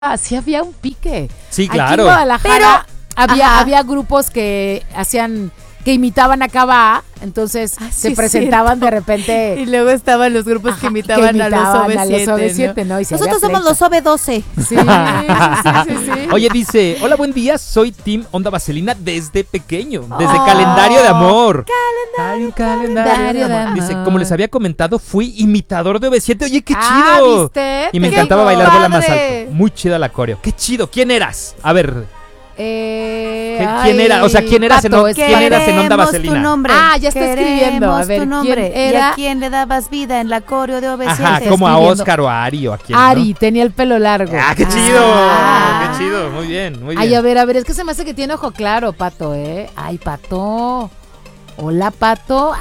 sí había un pique. Sí, Aquí claro. en Guadalajara Pero, había grupos que imitaban a Cabá, entonces se presentaban de repente. Y luego estaban los grupos que imitaban a los OV7, ¿no? Y se Nosotros había somos los OV12. Sí. Oye, dice, hola, buen día, soy Team Onda Vaselina desde pequeño, desde Oh. Calendario de Amor. Calendario de amor. Dice, como les había comentado, fui imitador de OV7. Oye, qué Ah, chido. ¿viste? Y me ¡Qué encantaba bailar bola más padre! alto. Muy chida la coreo. Qué chido. ¿Quién eras? A ver, ¿Quién era? O sea, ¿quién eras en Onda Queremos Vaselina? tu nombre. Ah, ya está escribiendo. A ver, tu nombre. ¿quién era? ¿Y a quién le dabas vida en la coreo de OV7? Ajá, como a escribiendo. Oscar o a Ari o a quién, Ari, tenía el pelo largo. ¿no? Ah, qué chido. Ah. Qué chido. Muy bien, muy bien. Ay, a ver, es que se me hace que tiene ojo claro, Pato, ¿eh? Ay, Pato. Hola, Pato.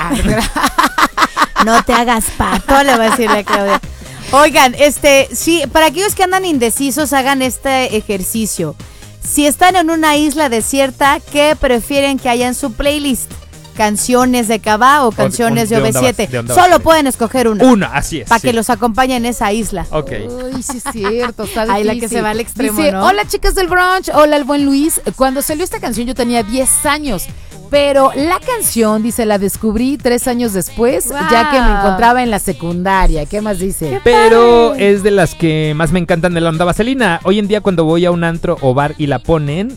No te hagas pato, le va a decir la Claudia. Oigan, sí, para aquellos que andan indecisos, hagan este ejercicio. Si están en una isla desierta, ¿qué prefieren que haya en su playlist? ¿Canciones de Cabá o canciones de de Onda OV7? de Onda Solo Vaselina. pueden escoger una. Una, así es. Para sí. que los acompañe en esa isla. Ok. Uy, sí es cierto, está Ay, la difícil. que se va al extremo, Dice, ¿no? hola chicas del brunch, hola el buen Luis. Cuando salió esta canción yo tenía 10 años, pero la canción, dice, la descubrí 3 años después, ya que me Wow. encontraba en la secundaria. ¿Qué más dice? Pero es de las que más me encantan de la Onda Vaselina. Hoy en día cuando voy a un antro o bar y la ponen,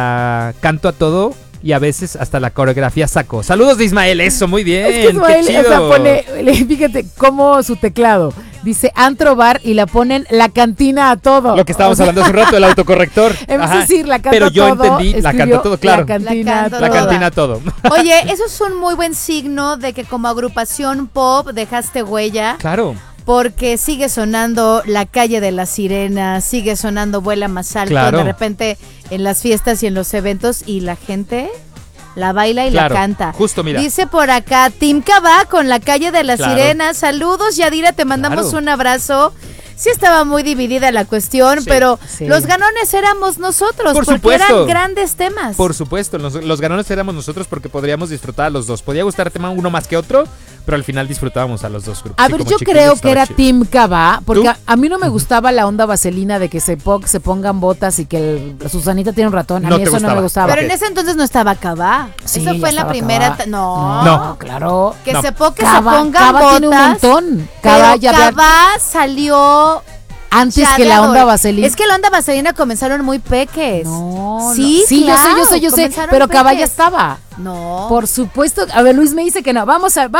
la canto a todo y a veces hasta la coreografía saco. Saludos de Ismael, eso, muy bien. Es que Ismael, qué chido. o sea, fíjate cómo su teclado dice antro bar y la ponen la cantina a todo. Lo que estábamos O sea, hablando hace un rato, el autocorrector. En vez de Ajá. decir la canto Pero yo todo, entendí, la escribió canto todo, claro. La cantina, La canto La toda. cantina a todo. Oye, eso es un muy buen signo de que como agrupación pop dejaste huella. Claro. Porque sigue sonando La Calle de las Sirenas, sigue sonando Vuela Más Alto, Claro. de repente en las fiestas y en los eventos, y la gente la baila y Claro, la canta. justo, mira. Dice por acá, Tim Cabá con La Calle de las Claro. Sirenas. Saludos, Yadira, te mandamos Claro. un abrazo. Sí estaba muy dividida la cuestión, Sí. pero Sí. los ganones éramos nosotros, Por porque supuesto. eran grandes temas. Por supuesto, los ganones éramos nosotros porque podríamos disfrutar a los dos. Podía gustarte más uno más que otro, pero al final disfrutábamos a los dos grupos. A Y ver, como yo chiquillos creo que estaba era chido. Team Cabá, porque ¿Tú? a mí no me gustaba la onda vaselina de que se pongan botas y que Susanita tiene un ratón. A No mí te eso no gustaba. me gustaba. Pero Ok. en ese entonces no estaba Cabá. Sí, Eso ya fue en la estaba primera. Cabá. No. No, claro. Que No. se pongan Cabá botas. tiene un montón. Cabá, Cabá ya había- Cabá salió antes ya que de la onda adolescente. vaselina. Es que la onda vaselina comenzaron muy peques. No, Sí, sí, claro, yo sé, comenzaron pero Cabá ya peques. estaba. No. Por supuesto. A ver, Luis me dice que no. Vamos a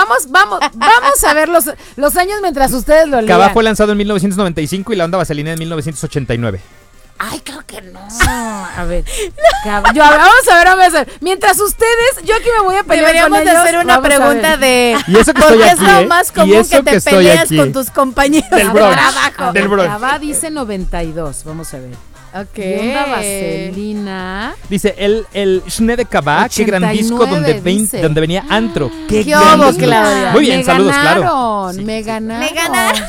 ver los años mientras ustedes lo lean. Cabá fue lanzado en 1995 y la Onda Vaselina en 1989. Ay, creo que no. A ver. Vamos a ver. Mientras ustedes, yo aquí me voy a pelear Deberíamos con de ellos. hacer una Vamos a pregunta ver. de Y eso que ¿por estoy qué aquí, es lo ¿eh? más Y común eso que te que estoy peleas aquí. con tus compañeros Del de brunch. trabajo? Del brunch. Cabá dice 92. Vamos a ver. Ok. Y onda vaselina. Dice, el Schnee de Cabá, qué gran disco 89, dice. donde venía Antro. Qué ¿Qué gran hubo, disco. Claudia? Muy bien, Me saludos, claro. ganaron, Sí, me sí. ganaron. Me ganaron.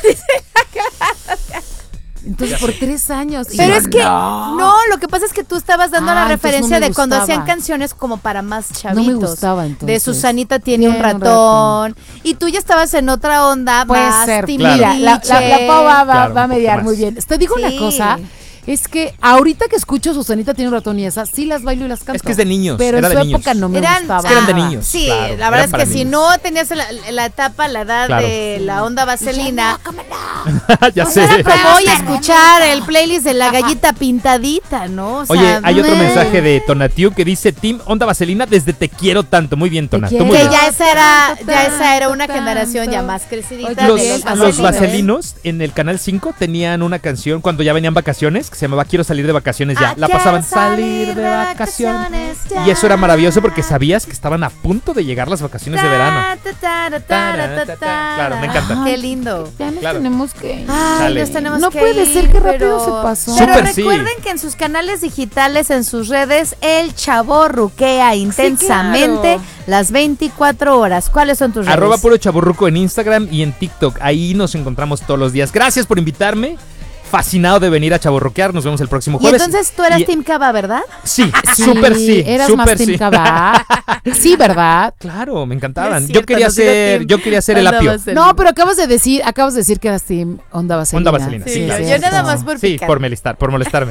Entonces, por 3 años. Y Pero yo, es que, no. no, lo que pasa es que tú estabas dando la Ah, entonces referencia no me de cuando gustaba. hacían canciones como para más No chavitos. me gustaba entonces. De Susanita tiene un Tiene un ratón. Y tú ya estabas en otra onda Puede más ser. timiliche. Mira, la Pau va Claro, a un poco mediar más. muy bien. Te digo Sí. una cosa. Es que ahorita que escucho Susanita tiene un ratón y esas, sí las bailo y las canto. Es que es de niños, Pero era en su de niños. época no me gustaba. Es que eran de niños. Sí, claro, la era verdad es para que si niños. no tenías la etapa, la edad Claro. de la onda vaselina, Ya pues sé. era como voy a escuchar el playlist de la gallita pintadita, ¿no? O sea, Oye, hay otro meh. mensaje de Tonatiu que dice Team Onda Vaselina desde Te Quiero Tanto. Muy bien, Tona. Tú quiero. muy Que bien. ya esa era una generación ya más crecidita. Los, de los vaselinos en el Canal 5 tenían una canción cuando ya venían vacaciones que se llamaba Quiero salir de vacaciones ya. La pasaban salir de vacaciones. ya. Y eso era maravilloso porque sabías que estaban a punto de llegar las vacaciones de verano. Claro, me encanta. Qué lindo. Ya nos Claro. tenemos que. Ay, Chale. nos tenemos No que puede ir, ser, qué rápido pero- se pasó. Pero Súper, sí. recuerden que en sus canales digitales, en sus redes, el Chavo ruquea intensamente claro. las 24 horas. ¿Cuáles son tus redes? @puro chaburruco en Instagram y en TikTok. Ahí nos encontramos todos los días. Gracias por invitarme. fascinado de venir a chavorruquear. Nos vemos el próximo Y jueves. entonces tú eras Team Cava, ¿verdad? Sí, súper sí. Eras súper más Team sí. Cava. Sí, ¿verdad? Claro, me encantaban. No es cierto, yo no soy de team quería ser el Onda apio. Vaselina. No, pero acabas de decir que eras Team Onda Vaselina. Onda Vaselina, sí, Sí, claro. yo nada más por Sí, picar. por molestarme.